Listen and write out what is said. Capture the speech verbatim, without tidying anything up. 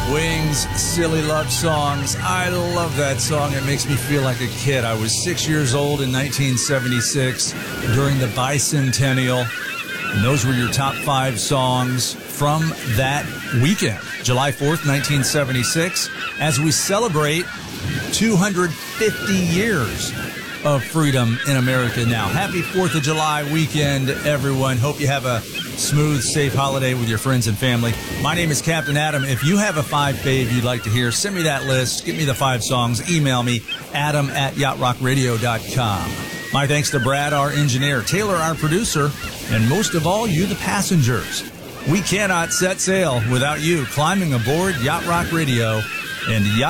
Wings, Silly Love Songs. I love that song. It makes me feel like a kid. I was six years old in nineteen seventy-six during the bicentennial. And those were your top five songs from that weekend, July fourth, nineteen seventy-six, as we celebrate two hundred fifty years of freedom in America now. Happy fourth of July weekend, everyone. Hope you have a smooth, safe holiday with your friends and family. My name is Captain Adam. If you have a five fave you'd like to hear, send me that list. Give me the five songs. Email me, adam at yacht rock radio dot com. My thanks to Brad, our engineer, Taylor, our producer, and most of all, you, the passengers. We cannot set sail without you climbing aboard Yacht Rock Radio and Yacht